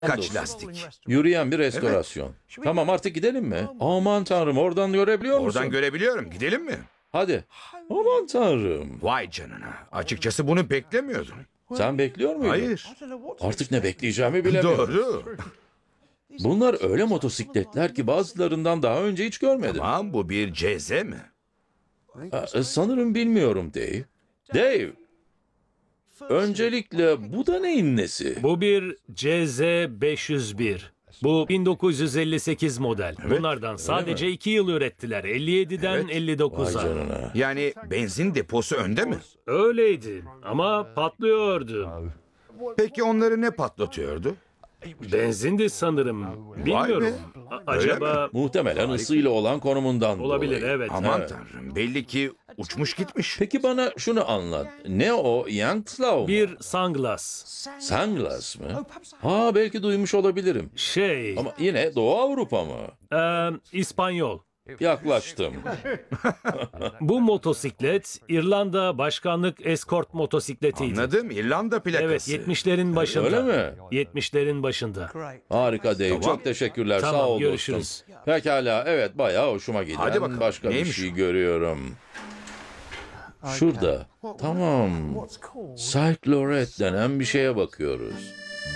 Kaç lastik? Yürüyen bir restorasyon. Tamam, artık gidelim mi? Aman tanrım, oradan görebiliyor musun? Oradan görebiliyorum. Gidelim mi? Hadi. Aman tanrım. Vay canına. Açıkçası bunu beklemiyordum. Sen bekliyor muydun? Hayır. Artık ne bekleyeceğimi bilemiyorum. Doğru. Bunlar öyle motosikletler ki bazılarından daha önce hiç görmedim. Tamam, bu bir CZ mi? Sanırım bilmiyorum Dave. Dave. Öncelikle bu da neyin nesi? Bu bir CZ501. Bu 1958 model. Bunlardan sadece 2 yıl ürettiler. 57'den Evet. Vay 59'a. canına. Yani benzin deposu önde mi? Öyleydi ama patlıyordu. Peki onları ne patlatıyordu? Benzindi sanırım. Bilmiyorum. Acaba Muhtemelen ısıyla olan konumundan olabilir, dolayı. evet. Aman Evet. tanrım, belli ki uçmuş gitmiş. Peki bana şunu anlat. Ne o? Youngslaw mu? Bir sunglass. Sunglass mı? Belki duymuş olabilirim. Ama yine Doğu Avrupa mı? İspanyol. Yaklaştım. Bu motosiklet İrlanda Başkanlık Escort motosikletiydi. Anladım, İrlanda Evet, plakası. 70'lerin başında. Öyle mi? 70'lerin başında. Harika Dave. Tamam. Çok teşekkürler. Tamam, Sağ ol görüşürüz. dostum. Pekala. Evet, bayağı hoşuma giden Hadi bakalım. başka bir Neymiş şey o? görüyorum. Şurada. Tamam. Cyclorate denen bir şeye bakıyoruz.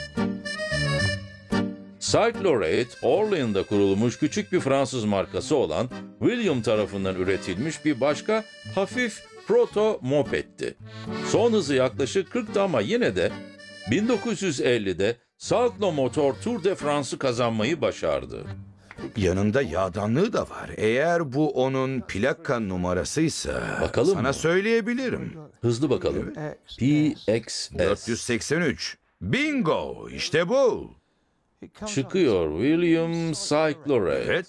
Cyclorate, Orleans'da kurulmuş küçük bir Fransız markası olan William tarafından üretilmiş bir başka hafif proto mopetti. Son hızı yaklaşık 40'tı ama yine de 1950'de Cyclomotor Tour de France'ı kazanmayı başardı. Yanında yağdanlığı da var. Eğer bu onun plaka numarasıysa Bakalım sana mı? söyleyebilirim. Hızlı bakalım. PXS. 483. Bingo! İşte bu. Çıkıyor William Cyclorate. Evet.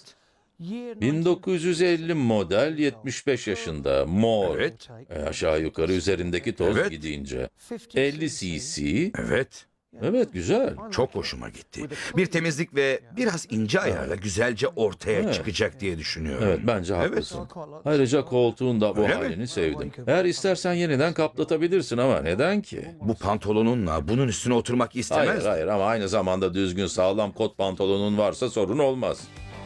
1950 model, 75 yaşında, mor. Evet. Aşağı yukarı üzerindeki toz Evet. gidince. 50 cc. Evet. Evet, güzel. Çok hoşuma gitti. Bir temizlik ve biraz ince ayarla güzelce ortaya Evet. çıkacak diye düşünüyorum. Evet, bence haklısın. Ayrıca koltuğun da bu Öyle mi? halini sevdim. Eğer istersen yeniden kaplatabilirsin ama neden ki? Bu pantolonunla bunun üstüne oturmak istemez. Hayır, hayır, ama aynı zamanda düzgün sağlam kot pantolonun varsa sorun olmaz.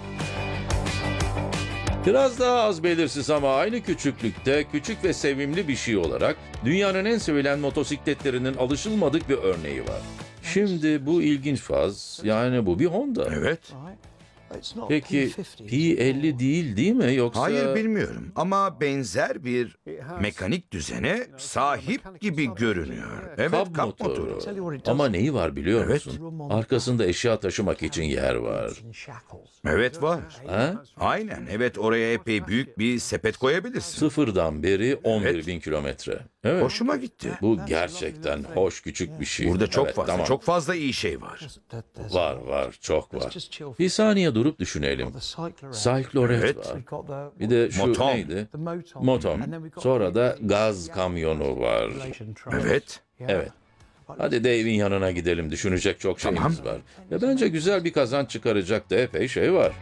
Biraz daha az belirsiz ama aynı küçüklükte küçük ve sevimli bir şey olarak dünyanın en sevilen motosikletlerinin alışılmadık bir örneği var. Şimdi bu ilginç faz, yani bu bir Honda. Evet. Peki P50 değil mi yoksa? Hayır, bilmiyorum ama benzer bir mekanik düzene sahip gibi görünüyor. Evet, Kap kap motoru. motoru. Ama neyi var biliyor Evet. musun? Arkasında eşya taşımak için yer var. Evet, var. Ha? Aynen, evet, oraya epey büyük bir sepet koyabilirsin. Sıfırdan beri 11 bin kilometre. Evet. Hoşuma gitti. Bu gerçekten hoş küçük bir şey. Burada çok Evet, fazla, tamam. çok fazla iyi şey var. Var, çok var. Bir saniye durup düşünelim. Cyclorate Evet. var. Bir de şu Motom. neydi? Motom. Sonra da gaz kamyonu var. Evet. Evet. Hadi Dave'in yanına gidelim. Düşünecek çok şeyimiz Tamam. var. Ve bence güzel bir kazanç çıkaracak da epey şey var.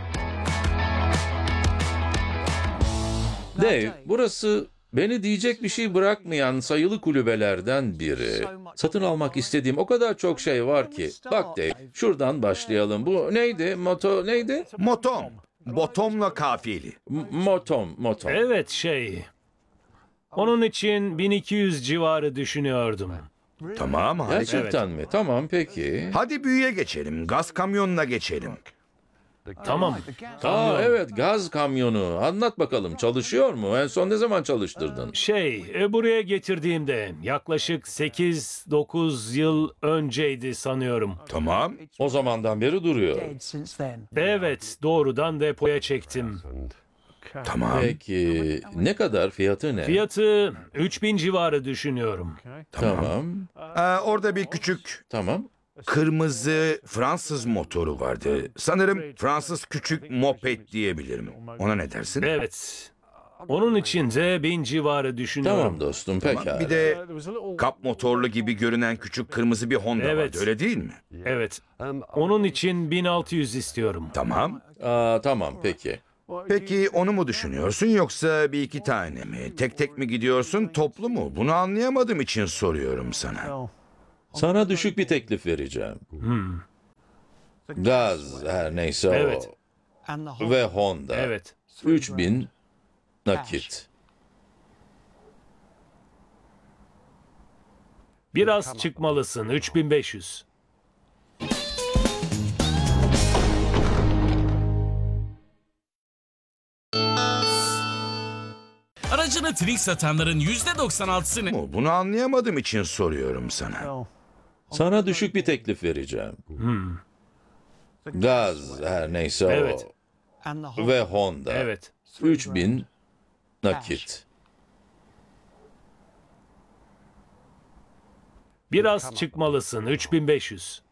Dave, burası beni diyecek bir şey bırakmayan sayılı kulübelerden biri. Satın almak istediğim o kadar çok şey var ki. Bak Dave, şuradan başlayalım. Bu neydi? Neydi? Motom. Botomla kafiyeli. Motom. Evet, onun için 1200 civarı düşünüyordum. Tamam, harika. Gerçekten mi? Tamam, peki. Hadi büyüye geçelim. Gaz kamyonuna geçelim. Tamam. Evet, gaz kamyonu. Anlat bakalım, çalışıyor mu? En son ne zaman çalıştırdın? Buraya getirdiğimde yaklaşık 8-9 yıl önceydi sanıyorum. Tamam. O zamandan beri duruyor. Evet, doğrudan depoya çektim. Tamam. Peki, ne kadar, fiyatı ne? Fiyatı 3000 civarı düşünüyorum. Tamam. Orada bir küçük Tamam. kırmızı Fransız motoru vardı. Sanırım Fransız küçük moped diyebilirim. Ona ne dersin? Evet. Onun için de 1000 civarı düşünüyorum. Tamam dostum, pekala. Bir de kap motorlu gibi görünen küçük kırmızı bir Honda Evet. vardı, öyle değil mi? Evet. Onun için 1600 istiyorum. Tamam. Tamam, peki. Peki onu mu düşünüyorsun yoksa bir iki tane mi? Tek tek mi gidiyorsun, toplu mu? Bunu anlayamadığım için soruyorum sana. Sana düşük bir teklif vereceğim. Gaz her neyse Evet. o. Ve Honda. Evet. 3000 nakit. Biraz çıkmalısın. 3500. Aracını Twix satanların %96'sı ne? Bunu anlayamadığım için soruyorum sana. Sana düşük bir teklif vereceğim. Gaz her neyse Evet. o. Ve Honda. Evet. 3000 nakit. Biraz çıkmalısın. 3500.